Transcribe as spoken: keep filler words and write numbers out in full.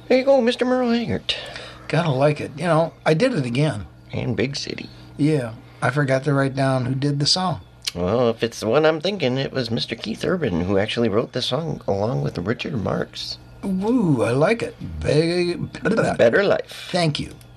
There you go, Mister Merle Haggard. Gotta like it. You know, I did it again. And Big City. Yeah, I forgot to write down who did the song. Well, if it's the one I'm thinking, it was Mister Keith Urban who actually wrote the song along with Richard Marx. Woo, I like it. Be- Better Life. Thank you.